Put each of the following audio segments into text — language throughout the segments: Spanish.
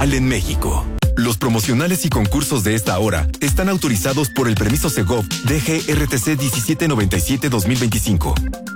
Real en México. Los promocionales y concursos de esta hora están autorizados por el permiso Segov DGRTC 1797-2025.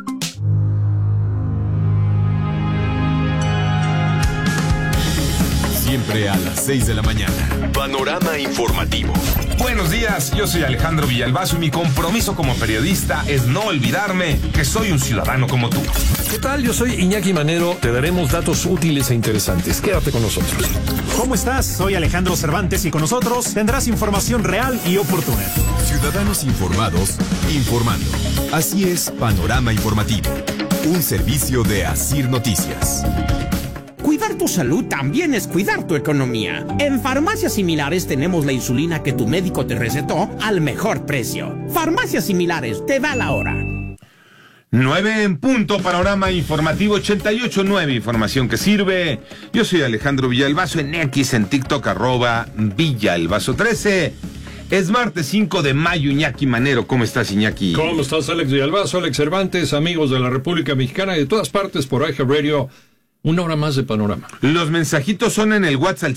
Siempre a las 6 de la mañana. Panorama informativo. Buenos días, yo soy Alejandro Villalbazo y mi compromiso como periodista es no olvidarme que soy un ciudadano como tú. ¿Qué tal? Yo soy Iñaki Manero. Te daremos datos útiles e interesantes. Quédate con nosotros. ¿Cómo estás? Soy Alejandro Cervantes y con nosotros tendrás información real y oportuna. Ciudadanos informados, informando. Así es, Panorama Informativo. Un servicio de Asir Noticias. Cuidar tu salud también es cuidar tu economía. En Farmacias Similares tenemos la insulina que tu médico te recetó al mejor precio. Farmacias Similares, te da la hora. 9 en punto, Panorama Informativo 88.9, información que sirve. Yo soy Alejandro Villalbazo en X, en TikTok, @Villalbazo13. Es martes 5 de mayo, Iñaki Manero. ¿Cómo estás, Iñaki? ¿Cómo estás, Alex Villalbazo, Alex Cervantes, amigos de la República Mexicana y de todas partes por iHeart Radio? Una hora más de Panorama. Los mensajitos son en el WhatsApp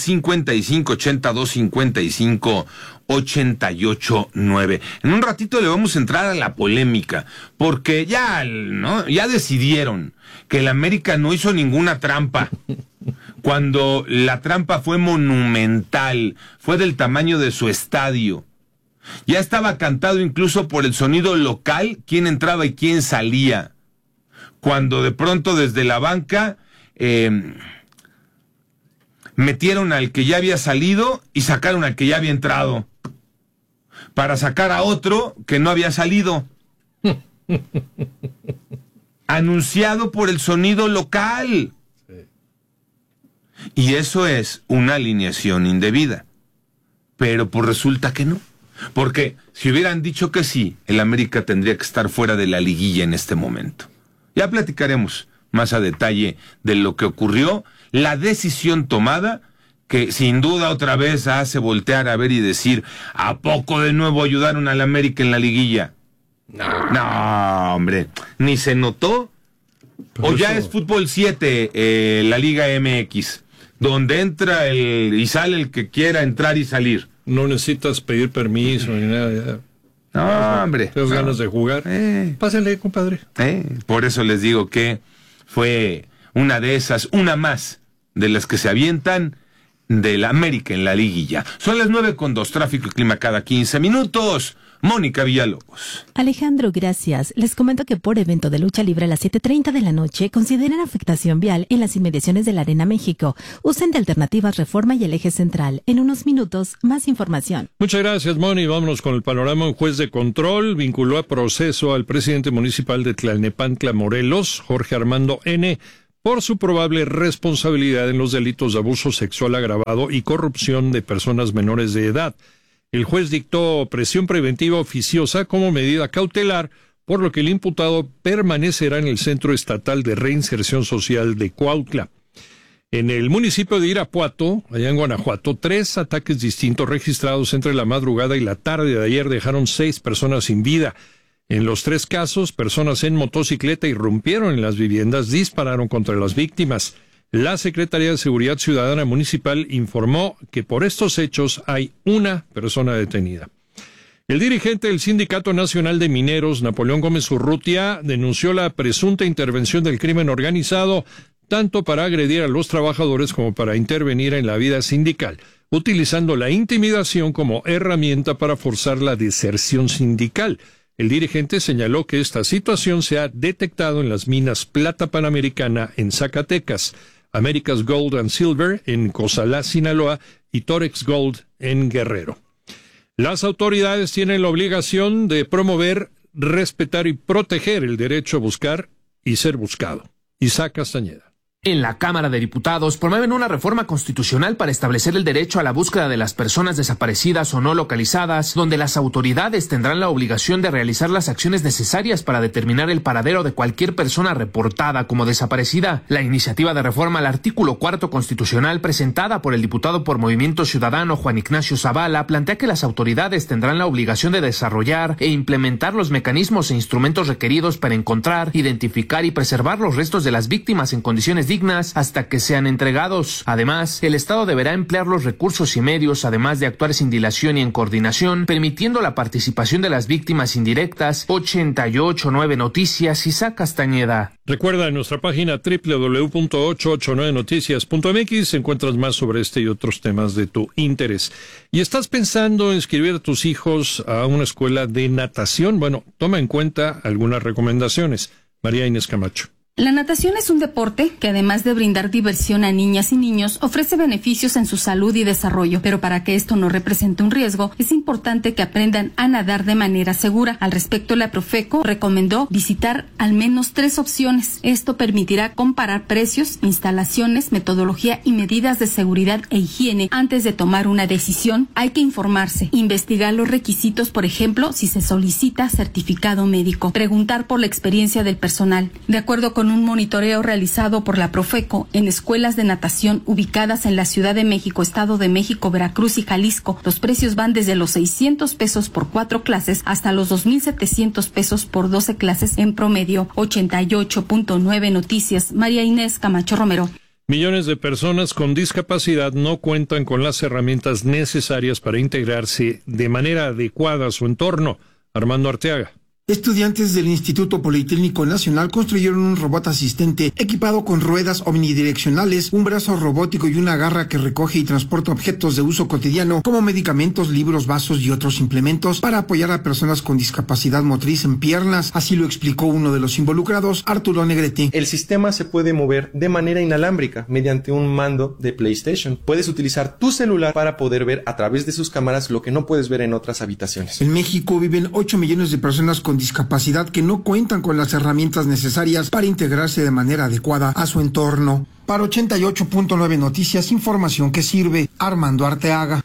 5582558889. En un ratito le vamos a entrar a la polémica, porque ya decidieron que el América no hizo ninguna trampa. Cuando la trampa fue monumental, fue del tamaño de su estadio. Ya estaba cantado incluso por el sonido local quién entraba y quién salía. Cuando de pronto desde la banca metieron al que ya había salido y sacaron al que ya había entrado para sacar a otro que no había salido. Anunciado por el sonido local. Y eso es una alineación indebida. Pero pues resulta que no. Porque si hubieran dicho que sí, el América tendría que estar fuera de la liguilla en este momento. Ya platicaremos más a detalle de lo que ocurrió, la decisión tomada, que sin duda otra vez hace voltear a ver y decir, ¿a poco de nuevo ayudaron al América en la liguilla? No, hombre, ni se notó. O ya es fútbol 7, la Liga MX, donde entra y sale el que quiera entrar y salir. No necesitas pedir permiso ni nada. No, hombre. ¿Tienes ganas de jugar? Pásenle, compadre. Por eso les digo que fue una de esas, una más de las que se avientan del América en la liguilla. Son las 9:02, tráfico y clima cada 15 minutos. Mónica Villalobos. Alejandro, gracias. Les comento que por evento de lucha libre a las 7:30 de la noche consideran afectación vial en las inmediaciones de la Arena México. Usen de alternativas Reforma y el Eje Central. En unos minutos, más información. Muchas gracias, Moni. Vámonos con el panorama. Un juez de control vinculó a proceso al presidente municipal de Tlalnepantla, Morelos, Jorge Armando N., por su probable responsabilidad en los delitos de abuso sexual agravado y corrupción de personas menores de edad. El juez dictó prisión preventiva oficiosa como medida cautelar, por lo que el imputado permanecerá en el Centro Estatal de Reinserción Social de Cuautla. En el municipio de Irapuato, allá en Guanajuato, 3 ataques distintos registrados entre la madrugada y la tarde de ayer dejaron 6 personas sin vida. En los 3 casos, personas en motocicleta irrumpieron en las viviendas, dispararon contra las víctimas. La Secretaría de Seguridad Ciudadana Municipal informó que por estos hechos hay una persona detenida. El dirigente del Sindicato Nacional de Mineros, Napoleón Gómez Urrutia, denunció la presunta intervención del crimen organizado, tanto para agredir a los trabajadores como para intervenir en la vida sindical, utilizando la intimidación como herramienta para forzar la deserción sindical. El dirigente señaló que esta situación se ha detectado en las minas Plata Panamericana en Zacatecas, America's Gold and Silver en Cozalá, Sinaloa, y Torex Gold en Guerrero. Las autoridades tienen la obligación de promover, respetar y proteger el derecho a buscar y ser buscado. Isaac Castañeda. En la Cámara de Diputados promueven una reforma constitucional para establecer el derecho a la búsqueda de las personas desaparecidas o no localizadas, donde las autoridades tendrán la obligación de realizar las acciones necesarias para determinar el paradero de cualquier persona reportada como desaparecida. La iniciativa de reforma al artículo 4 constitucional presentada por el diputado por Movimiento Ciudadano Juan Ignacio Zavala plantea que las autoridades tendrán la obligación de desarrollar e implementar los mecanismos e instrumentos requeridos para encontrar, identificar y preservar los restos de las víctimas en condiciones dignas hasta que sean entregados. Además, el Estado deberá emplear los recursos y medios, además de actuar sin dilación y en coordinación, permitiendo la participación de las víctimas indirectas. 889 Noticias, Isaac Castañeda. Recuerda, en nuestra página www.889noticias.mx encuentras más sobre este y otros temas de tu interés. ¿Y estás pensando en inscribir a tus hijos a una escuela de natación? Bueno, toma en cuenta algunas recomendaciones. María Inés Camacho. La natación es un deporte que, además de brindar diversión a niñas y niños, ofrece beneficios en su salud y desarrollo, pero para que esto no represente un riesgo, es importante que aprendan a nadar de manera segura. Al respecto, la Profeco recomendó visitar al menos 3 opciones. Esto permitirá comparar precios, instalaciones, metodología y medidas de seguridad e higiene antes de tomar una decisión. Hay que informarse, investigar los requisitos, por ejemplo, si se solicita certificado médico, preguntar por la experiencia del personal. De acuerdo con un monitoreo realizado por la Profeco en escuelas de natación ubicadas en la Ciudad de México, Estado de México, Veracruz y Jalisco, los precios van desde los 600 pesos por 4 clases hasta los 2,700 pesos por 12 clases en promedio. 88.9 Noticias, María Inés Camacho Romero. Millones de personas con discapacidad no cuentan con las herramientas necesarias para integrarse de manera adecuada a su entorno. Armando Arteaga. Estudiantes del Instituto Politécnico Nacional construyeron un robot asistente equipado con ruedas omnidireccionales, un brazo robótico y una garra que recoge y transporta objetos de uso cotidiano como medicamentos, libros, vasos y otros implementos para apoyar a personas con discapacidad motriz en piernas. Así lo explicó uno de los involucrados, Arturo Negrete. El sistema se puede mover de manera inalámbrica mediante un mando de PlayStation. Puedes utilizar tu celular para poder ver a través de sus cámaras lo que no puedes ver en otras habitaciones. En México viven 8 millones de personas con discapacidad que no cuentan con las herramientas necesarias para integrarse de manera adecuada a su entorno. Para 88.9 Noticias, información que sirve. Armando Arteaga.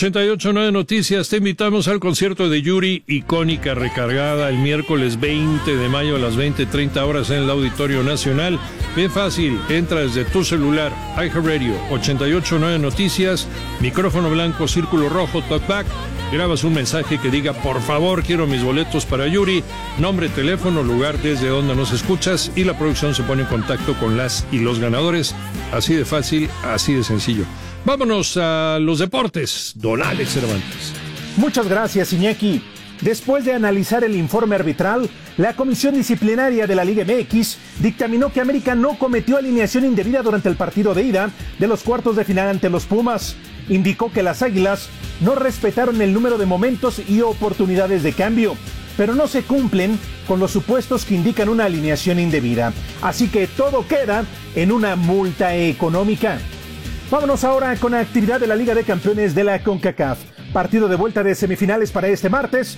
88.9 Noticias, te invitamos al concierto de Yuri, icónica recargada, el miércoles 20 de mayo a las 20:30 horas en el Auditorio Nacional. Bien fácil, entra desde tu celular, iHeartRadio, 88.9 Noticias, micrófono blanco, círculo rojo, talkback, grabas un mensaje que diga, por favor, quiero mis boletos para Yuri, nombre, teléfono, lugar desde donde nos escuchas y la producción se pone en contacto con las y los ganadores. Así de fácil, así de sencillo. Vámonos a los deportes. Don Alex Cervantes. Muchas gracias, Iñaki. Después de analizar el informe arbitral, la Comisión Disciplinaria de la Liga MX dictaminó que América no cometió alineación indebida durante el partido de ida de los cuartos de final ante los Pumas. Indicó que las Águilas no respetaron el número de momentos y oportunidades de cambio, pero no se cumplen con los supuestos que indican una alineación indebida. Así que todo queda en una multa económica. Vámonos ahora con la actividad de la Liga de Campeones de la CONCACAF. Partido de vuelta de semifinales para este martes,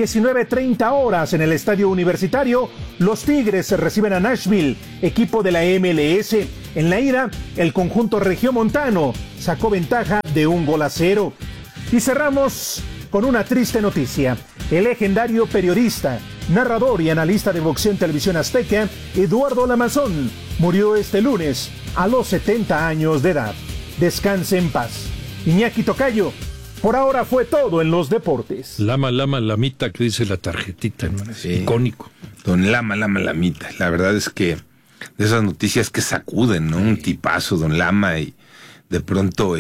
19:30 horas en el Estadio Universitario. Los Tigres reciben a Nashville, equipo de la MLS. En la ida, el conjunto regiomontano sacó ventaja de 1-0. Y cerramos con una triste noticia. El legendario periodista, narrador y analista de boxeo en Televisión Azteca, Eduardo Lamazón, murió este lunes a los 70 años de edad. Descanse en paz. Iñaki Tocayo, por ahora fue todo en los deportes. Lama, lamita, que dice la tarjetita, ¿no? Sí. Icónico. Don Lama, lamita. La verdad es que de esas noticias que sacuden, ¿no? Un tipazo, Don Lama, y de pronto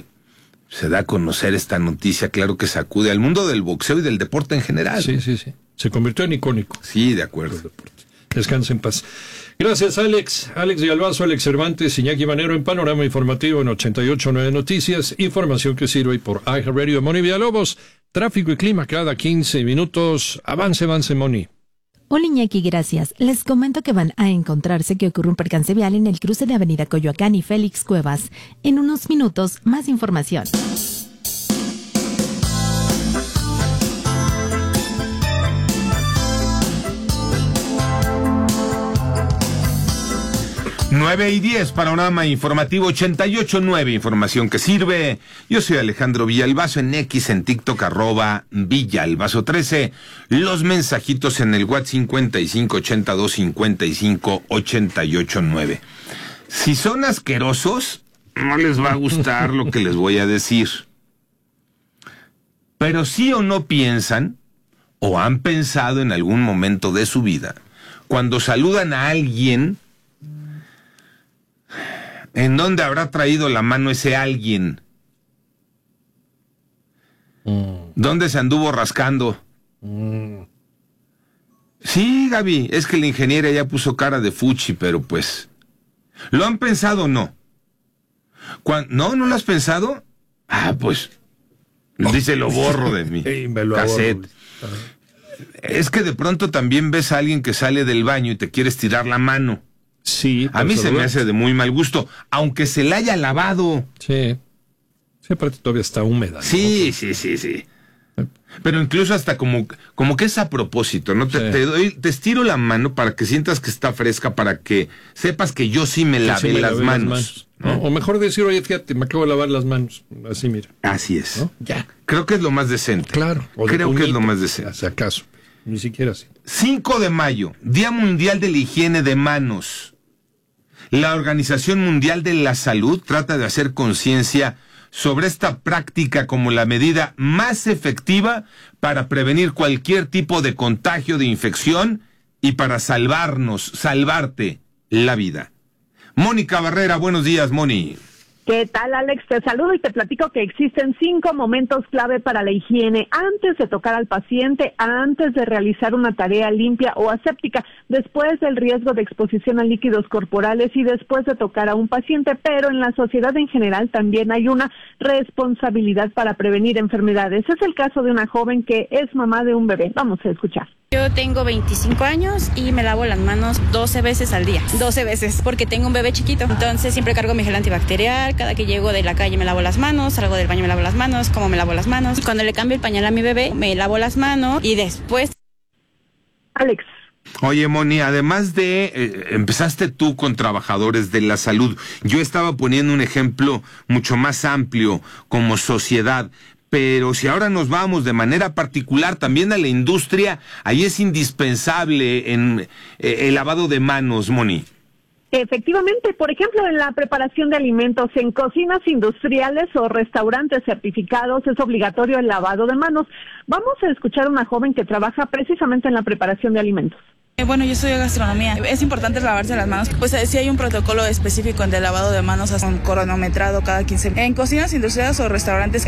se da a conocer esta noticia, claro que sacude al mundo del boxeo y del deporte en general. Sí. Se convirtió en icónico. Sí, de acuerdo. Descanse en paz. Gracias, Alex. Alex Villalbazo, Alex Cervantes, Iñaki Manero en Panorama Informativo en 88.9 Noticias. Información que sirve por iHeartRadio. Moni Villalobos, tráfico y clima cada 15 minutos. Avance, Moni. Hola, Iñaki, gracias. Les comento que van a encontrarse que ocurre un percance vial en el cruce de Avenida Coyoacán y Félix Cuevas. En unos minutos, más información. Nueve y 10, Panorama Informativo 88.9, información que sirve. Yo soy Alejandro Villalbazo, en X, en TikTok, @Villalbazo13. Los mensajitos en el WhatsApp 5582558889. Si son asquerosos, no les va a gustar lo que les voy a decir. Pero sí o no piensan, o han pensado en algún momento de su vida, cuando saludan a alguien ¿En dónde habrá traído la mano ese alguien? ¿Dónde se anduvo rascando? Sí, Gaby, es que la ingeniera ya puso cara de fuchi, pero pues... ¿Lo han pensado o no? ¿No lo has pensado? Ah, pues... Dice, lo borro de mi cassette. Es que de pronto también ves a alguien que sale del baño y te quieres tirar la mano. Sí. A mí se me hace de muy mal gusto, aunque se la haya lavado. Sí. Sí, aparte todavía está húmeda, ¿no? Sí. Pero incluso hasta como que es a propósito, ¿no? Sí. Te estiro la mano para que sientas que está fresca, para que sepas que yo sí me lavé las manos. ¿No? O mejor decir, oye, fíjate, me acabo de lavar las manos. Así, mira. Así es. ¿No? Ya. Creo que es lo más decente. Claro. Creo que es lo más decente. Si acaso. Ni siquiera así. 5 de mayo, Día Mundial de la Higiene de Manos. La Organización Mundial de la Salud trata de hacer conciencia sobre esta práctica como la medida más efectiva para prevenir cualquier tipo de contagio de infección y para salvarte la vida. Mónica Barrera, buenos días, Moni. ¿Qué tal, Alex? Te saludo y te platico que existen 5 momentos clave para la higiene antes de tocar al paciente, antes de realizar una tarea limpia o aséptica, después del riesgo de exposición a líquidos corporales y después de tocar a un paciente, pero en la sociedad en general también hay una responsabilidad para prevenir enfermedades. Es el caso de una joven que es mamá de un bebé. Vamos a escuchar. Yo tengo 25 años y me lavo las manos 12 veces al día. 12 veces, porque tengo un bebé chiquito. Entonces siempre cargo mi gel antibacterial. Cada que llego de la calle me lavo las manos, salgo del baño me lavo las manos, como me lavo las manos. Y cuando le cambio el pañal a mi bebé, me lavo las manos y después... Alex. Oye, Moni, además de... empezaste tú con trabajadores de la salud. Yo estaba poniendo un ejemplo mucho más amplio como sociedad. Pero si ahora nos vamos de manera particular también a la industria, ahí es indispensable en el lavado de manos, Moni. Efectivamente, por ejemplo, en la preparación de alimentos, en cocinas industriales o restaurantes certificados es obligatorio el lavado de manos. Vamos a escuchar a una joven que trabaja precisamente en la preparación de alimentos. Bueno, yo estudio gastronomía. Es importante lavarse las manos. Pues sí hay un protocolo específico de lavado de manos con cronometrado cada 15 minutos. En cocinas industriales o restaurantes